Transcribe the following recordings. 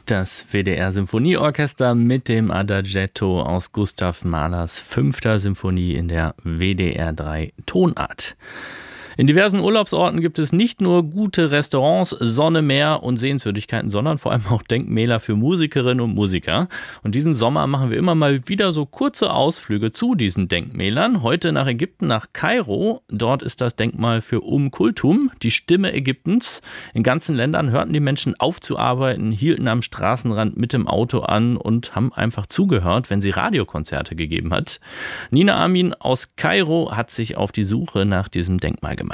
Das WDR-Symphonieorchester mit dem Adagietto aus Gustav Mahlers 5. Symphonie in der WDR 3 Tonart. In diversen Urlaubsorten gibt es nicht nur gute Restaurants, Sonne, Meer und Sehenswürdigkeiten, sondern vor allem auch Denkmäler für Musikerinnen und Musiker. Und diesen Sommer machen wir immer mal wieder so kurze Ausflüge zu diesen Denkmälern. Heute nach Ägypten, nach Kairo. Dort ist das Denkmal für Kulthum, die Stimme Ägyptens. In ganzen Ländern hörten die Menschen auf zu arbeiten, hielten am Straßenrand mit dem Auto an und haben einfach zugehört, wenn sie Radiokonzerte gegeben hat. Nina Amin aus Kairo hat sich auf die Suche nach diesem Denkmal gemacht.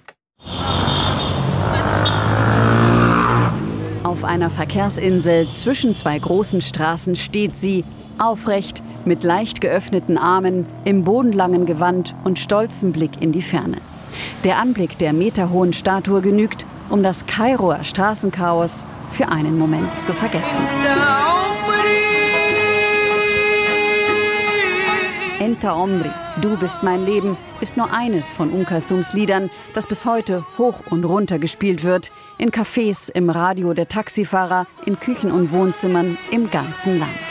Auf einer Verkehrsinsel zwischen zwei großen Straßen steht sie, aufrecht, mit leicht geöffneten Armen, im bodenlangen Gewand und stolzem Blick in die Ferne. Der Anblick der meterhohen Statue genügt, um das Kairoer Straßenchaos für einen Moment zu vergessen. Enta Omri, du bist mein Leben, ist nur eines von Kulthums Liedern, das bis heute hoch und runter gespielt wird. In Cafés, im Radio der Taxifahrer, in Küchen und Wohnzimmern im ganzen Land.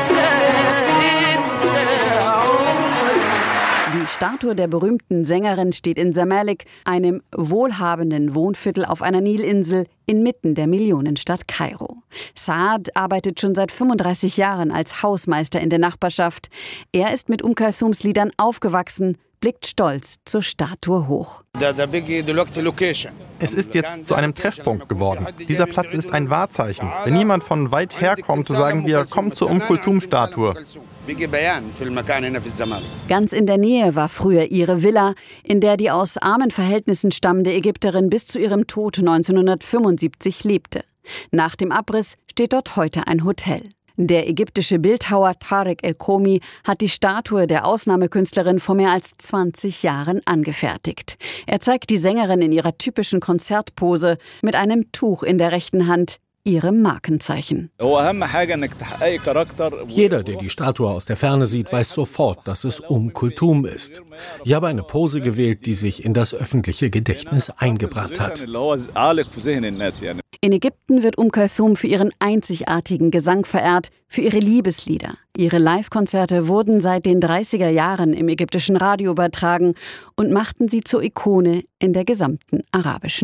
Die Statue der berühmten Sängerin steht in Zamalek, einem wohlhabenden Wohnviertel auf einer Nilinsel inmitten der Millionenstadt Kairo. Saad arbeitet schon seit 35 Jahren als Hausmeister in der Nachbarschaft. Er ist mit Kulthums Liedern aufgewachsen, blickt stolz zur Statue hoch. Es ist jetzt zu einem Treffpunkt geworden. Dieser Platz ist ein Wahrzeichen. Wenn jemand von weit her kommt, so sagen wir, komm zur Kulthum-Statue. Ganz in der Nähe war früher ihre Villa, in der die aus armen Verhältnissen stammende Ägypterin bis zu ihrem Tod 1975 lebte. Nach dem Abriss steht dort heute ein Hotel. Der ägyptische Bildhauer Tarek El-Komi hat die Statue der Ausnahmekünstlerin vor mehr als 20 Jahren angefertigt. Er zeigt die Sängerin in ihrer typischen Konzertpose mit einem Tuch in der rechten Hand, ihrem Markenzeichen. Jeder, der die Statue aus der Ferne sieht, weiß sofort, dass es Kulthum ist. Ich habe eine Pose gewählt, die sich in das öffentliche Gedächtnis eingebrannt hat. In Ägypten wird Kulthum für ihren einzigartigen Gesang verehrt, für ihre Liebeslieder. Ihre Live-Konzerte wurden seit den 30er Jahren im ägyptischen Radio übertragen und machten sie zur Ikone in der gesamten arabischen